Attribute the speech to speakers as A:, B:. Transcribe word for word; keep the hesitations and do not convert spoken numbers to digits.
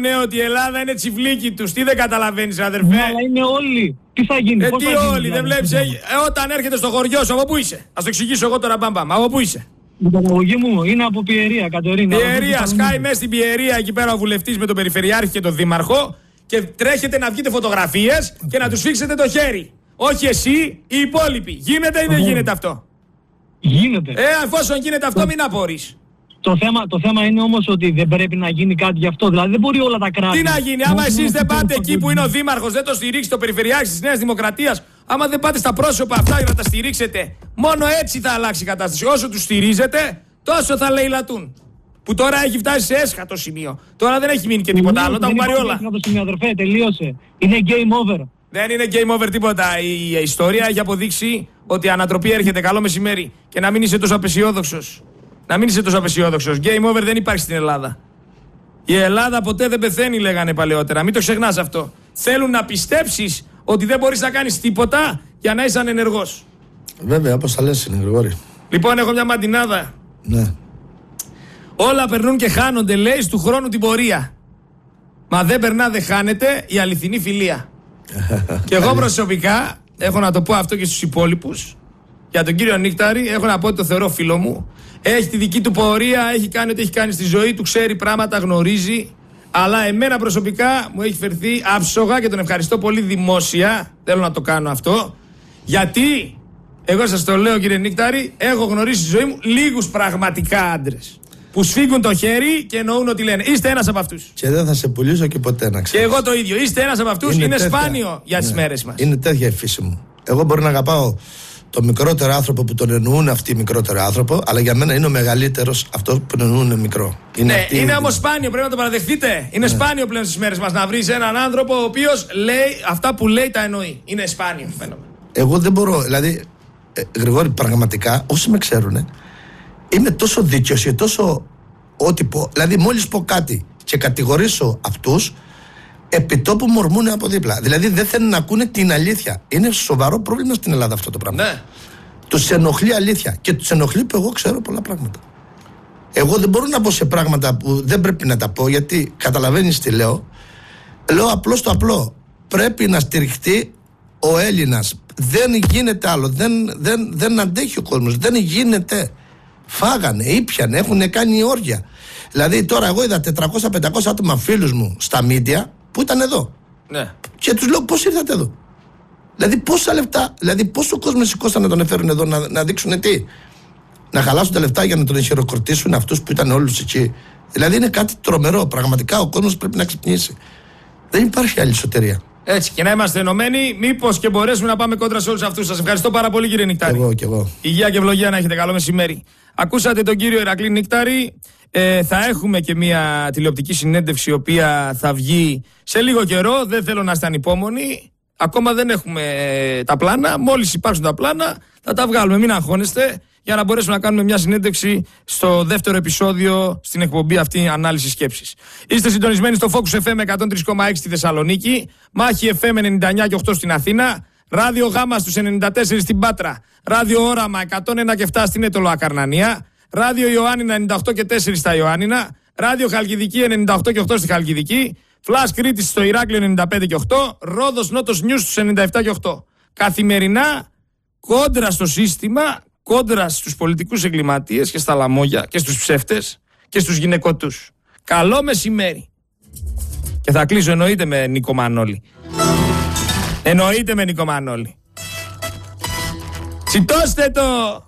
A: λένε ότι η Ελλάδα είναι τσιφλίκι τους. Τι δεν καταλαβαίνεις, αδερφέ?
B: Ναι, αλλά είναι όλοι. Τι θα γίνει?
A: Ε,
B: πώς
A: τι
B: θα γίνει,
A: όλοι,
B: δηλαδή?
A: δεν βλέπεις? Ε, όταν έρχεται στο χωριό σου, από πού είσαι? Ας το εξηγήσω εγώ τώρα, μπαμπαμ. Από πού είσαι?
B: Η καταγωγή μου είναι από Πιερία, Κατερίνα.
A: Πιερία, σκάει μέσα στην Πιερία εκεί πέρα ο βουλευτής με τον περιφερειάρχη και τον δήμαρχο και τρέχετε να βγείτε φωτογραφίες και να τους φίξετε το χέρι. Όχι εσύ, οι υπόλοιποι. Γίνεται ή δεν γίνεται αυτό?
B: Γίνεται.
A: Ε, εφόσον γίνεται αυτό, μην απορείς.
B: Το θέμα, το θέμα είναι όμως ότι δεν πρέπει να γίνει κάτι γι' αυτό. Δηλαδή δεν μπορεί όλα τα κράτη.
A: Τι να γίνει, άμα εσείς δεν πάτε εκεί που είναι ο δήμαρχος, δεν το στηρίξει το περιφερειάρχη της Νέας Δημοκρατίας, άμα δεν πάτε στα πρόσωπα αυτά για να τα στηρίξετε, μόνο έτσι θα αλλάξει η κατάσταση. Όσο τους στηρίζετε, τόσο θα λαιλατούν. Που τώρα έχει φτάσει σε έσχατο σημείο. Τώρα δεν έχει μείνει και τίποτα άλλο, τα έχουν πάρει όλα.
B: Δεν είναι αδερφέ, τελείωσε. Είναι game over.
A: Δεν είναι game over τίποτα. Η ιστορία έχει αποδείξει ότι η ανατροπή έρχεται. Καλό μεσημέρι. Και να μην είσαι τόσο απεσιόδοξος. Να μην είσαι τόσο απεσιόδοξος. Game over δεν υπάρχει στην Ελλάδα. Η Ελλάδα ποτέ δεν πεθαίνει, λέγανε παλαιότερα. Μην το ξεχνάς αυτό. Θέλουν να πιστέψεις ότι δεν μπορείς να κάνεις τίποτα για να είσαι ανενεργός.
C: Βέβαια, όπως θα λες είναι, Γρηγόρη.
A: Λοιπόν, έχω μια μαντινάδα.
C: Ναι.
A: Όλα περνούν και χάνονται, λέει, του χρόνου την πορεία. Μα δεν περνά, δεν χάνεται η αληθινή φιλία. Και εγώ προσωπικά έχω να το πω αυτό και στους υπόλοιπους. Για τον κύριο Νίκταρη έχω να πω ότι το θεωρώ φίλο μου. Έχει τη δική του πορεία, έχει κάνει ό,τι έχει κάνει στη ζωή του, ξέρει πράγματα, γνωρίζει. Αλλά εμένα προσωπικά μου έχει φερθεί άψογα και τον ευχαριστώ πολύ δημόσια. Θέλω να το κάνω αυτό. Γιατί, εγώ σας το λέω κύριε Νίκταρη, έχω γνωρίσει στη ζωή μου λίγους πραγματικά άντρες. Που σφίγγουν το χέρι και εννοούν ότι λένε. Είστε ένας από αυτούς.
C: Και δεν θα σε πουλήσω και ποτέ να ξέρεις.
A: Και εγώ το ίδιο. Είστε ένας από αυτούς. Είναι, είναι σπάνιο για τις ναι. μέρες μας.
C: Είναι τέτοια η φύση μου. Εγώ μπορώ να αγαπάω το μικρότερο άνθρωπο που τον εννοούν αυτοί οι μικρότερο άνθρωπο, αλλά για μένα είναι ο μεγαλύτερος αυτό που τον εννοούν μικρό. Είναι,
A: ναι,
C: αυτή
A: είναι
C: η...
A: όμως σπάνιο, πρέπει να το παραδεχτείτε. Είναι ναι. σπάνιο πλέον στις μέρες μας να βρεις έναν άνθρωπο ο οποίος λέει αυτά που λέει τα εννοεί. Είναι σπάνιο φαίνομαι.
C: Εγώ δεν μπορώ, δηλαδή, ε, Γρηγόρη, πραγματικά, όσοι με ξέρουν, είμαι τόσο δίκαιος και τόσο ό,τι πω. Δηλαδή, μόλις πω κάτι και κατηγορήσω αυτούς, επιτόπου μορμούν από δίπλα. Δηλαδή, δεν θέλουν να ακούνε την αλήθεια. Είναι σοβαρό πρόβλημα στην Ελλάδα αυτό το πράγμα.
A: Ναι.
C: Τους ενοχλεί αλήθεια. Και τους ενοχλεί που εγώ ξέρω πολλά πράγματα. Εγώ δεν μπορώ να πω σε πράγματα που δεν πρέπει να τα πω, γιατί καταλαβαίνεις τι λέω. Λέω απλώς το απλό. Πρέπει να στηριχτεί ο Έλληνας. Δεν γίνεται άλλο. Δεν, δεν, δεν αντέχει ο κόσμος. Δεν γίνεται. Φάγανε, ήπιανε, έχουν κάνει όργια. Δηλαδή τώρα εγώ είδα τετρακόσια με πεντακόσια άτομα φίλους μου στα μίντια που ήταν εδώ.
A: Ναι.
C: Και τους λέω πώς ήρθατε εδώ. Δηλαδή πόσα λεφτά, δηλαδή πόσο κόσμο σηκώσαν να τον έφερουν εδώ να, να δείξουν τι. Να χαλάσουν τα λεφτά για να τον χειροκροτήσουν αυτούς που ήταν όλους εκεί. Δηλαδή είναι κάτι τρομερό. Πραγματικά ο κόσμος πρέπει να ξυπνήσει. Δεν υπάρχει άλλη σωτηρία.
A: Έτσι, και να είμαστε ενωμένοι, μήπως και μπορέσουμε να πάμε κόντρα σε όλους αυτούς. Σας ευχαριστώ πάρα πολύ, κύριε Νικτάρη.
C: Και εγώ, και εγώ.
A: Υγεία και ευλογία να έχετε. Καλό μεσημέρι. Ακούσατε τον κύριο Ηρακλή Νικτάρη. Ε, θα έχουμε και μια τηλεοπτική συνέντευξη, η οποία θα βγει σε λίγο καιρό. Δεν θέλω να είστε ανυπόμονοι. Ακόμα δεν έχουμε ε, τα πλάνα. Μόλις υπάρξουν τα πλάνα, θα τα βγάλουμε. Μην αγχώνεστε, για να μπορέσουμε να κάνουμε μια συνέντευξη στο δεύτερο επεισόδιο στην εκπομπή αυτή ανάλυση σκέψης. Είστε συντονισμένοι στο Focus εφ εμ εκατόν τρία κόμμα έξι στη Θεσσαλονίκη, Μάχη εφ εμ ενενήντα εννιά κόμμα οκτώ στην Αθήνα, Ράδιο Γάμα στους ενενήντα τέσσερα στην Πάτρα, Ράδιο Όραμα εκατόν ένα κόμμα επτά στην Έτωλο Ακαρνανία, Ράδιο Ιωάννινα ενενήντα οκτώ κόμμα τέσσερα στα Ιωάννινα, Ράδιο Χαλκιδική ενενήντα οκτώ κόμμα οκτώ στη Χαλκιδική, Φλας Κρήτης στο Ηράκλειο ενενήντα πέντε κόμμα οκτώ, Ρόδος Νότος Νιούς στους ενενήντα επτά κόμμα οκτώ. Καθημερινά κόντρα στο σύστημα, κόντρα στους πολιτικούς εγκληματίες και στα λαμόγια και στους ψεύτες και στους γυναικοτούς. Καλό μεσημέρι. Και θα κλείσω εννοείται με Νίκο Μανώλη. Εννοείται με Νίκο Μανώλη. Τσιτώστε το!